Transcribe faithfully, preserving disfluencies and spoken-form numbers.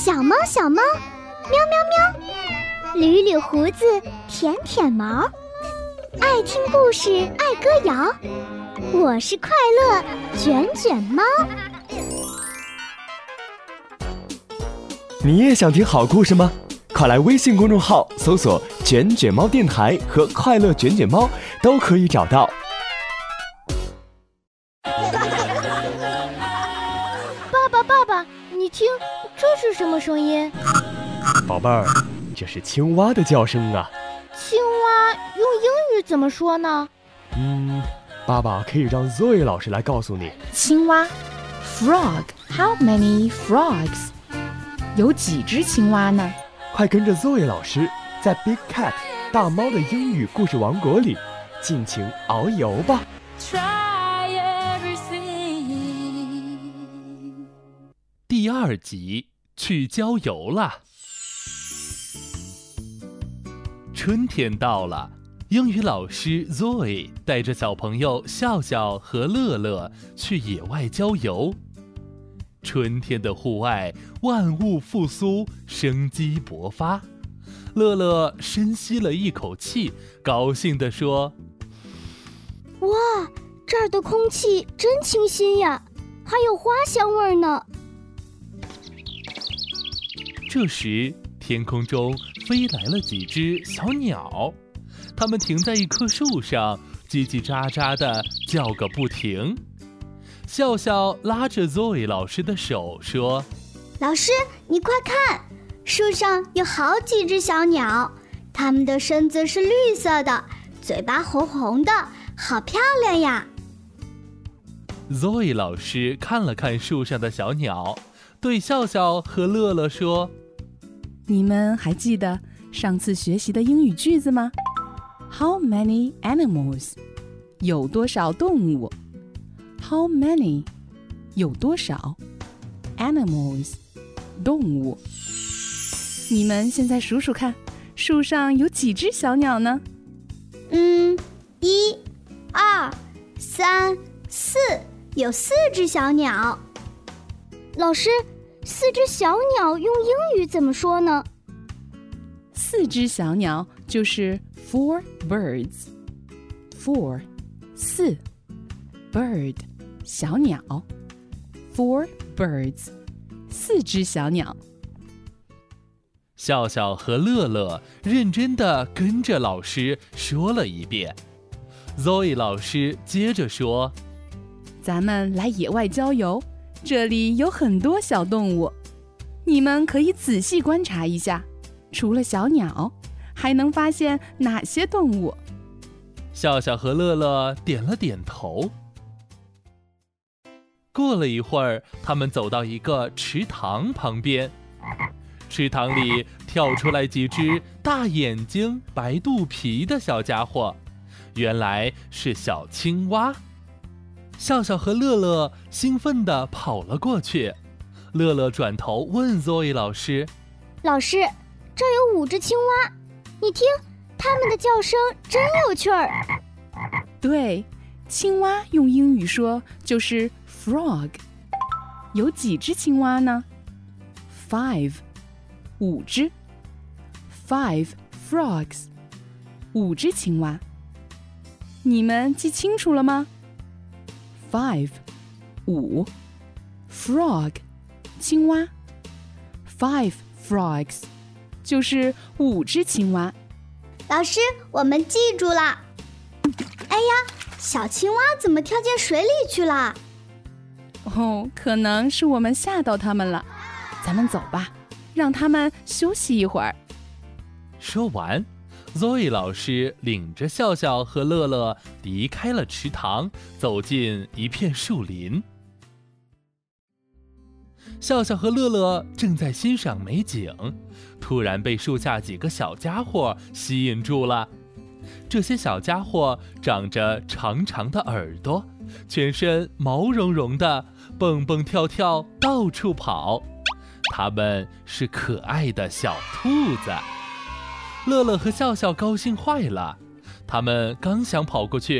小猫小猫，喵喵喵，捋捋胡子，舔舔毛，爱听故事，爱歌谣。我是快乐卷卷猫。 你也想听好故事吗？快来微信公众号搜索卷卷猫电台和快乐卷卷猫，都可以找到。 爸爸爸爸，你听，这是什么声音？ 宝贝儿，这是青蛙的叫声啊。 青蛙用英语怎么说呢？ 嗯，爸爸可以让 Zoe 老师来告诉你。 青蛙 Frog How many frogs？ 有几只青蛙呢？ 快跟着 Zoe 老师在 Big Cat 大猫的英语故事王国里尽情遨游吧。 第二集，去郊游了。春天到了，英语老师 Zoe 带着小朋友笑笑和乐乐去野外郊游。春天的户外，万物复苏，生机勃发。乐乐深吸了一口气，高兴地说： 哇，这儿的空气真清新呀，还有花香味呢。 这时，天空中飞来了几只小鸟，它们停在一棵树上，叽叽喳喳地叫个不停。笑笑拉着 Zoe 老师的手说： 老师，你快看，树上有好几只小鸟，它们的身子是绿色的，嘴巴红红的，好漂亮呀。 Zoe 老师看了看树上的小鸟，对笑笑和乐乐说： 你们还记得上次学习的英语句子吗？ How many animals？ 有多少动物？ How many？ 有多少 animals？ 动物。你们现在数数看，树上有几只小鸟呢？ 嗯，一、二、三、四，有四只小鸟。老师，四只小鸟用英语怎么说呢？ 四只小鸟就是 four birds。 four 四 bird 小鸟 four birds 四只小鸟。 笑笑和乐乐认真地跟着老师说了一遍。 Zoe 老师接着说： 咱们来野外郊游，这里有很多小动物，你们可以仔细观察一下，除了小鸟，还能发现哪些动物？ 笑笑和乐乐点了点头。过了一会儿，他们走到一个池塘旁边，池塘里跳出来几只大眼睛、白肚皮的小家伙，原来是小青蛙。笑笑和乐乐兴奋地跑了过去。乐乐转头问 Zoe 老师： 老师，这儿有五只青蛙，你听，它们的叫声真有趣儿。 对，青蛙用英语说就是 frog。 有几只青蛙呢？ Five 五只 Five frogs 五只青蛙。你们记清楚了吗？ Five 五 frog 青蛙 Five frogs 就是五只青蛙。 老师，我们记住了。哎呀，小青蛙怎么跳进水里去了？ 哦，可能是我们吓到它们了。咱们走吧，让它们休息一会儿。 说完， Zoe 老师领着笑笑和乐乐离开了池塘，走进一片树林。笑笑和乐乐正在欣赏美景，突然被树下几个小家伙吸引住了。这些小家伙长着长长的耳朵，全身毛茸茸的，蹦蹦跳跳，到处跑。它们是可爱的小兔子。乐乐和笑笑高兴坏了，他们刚想跑过去，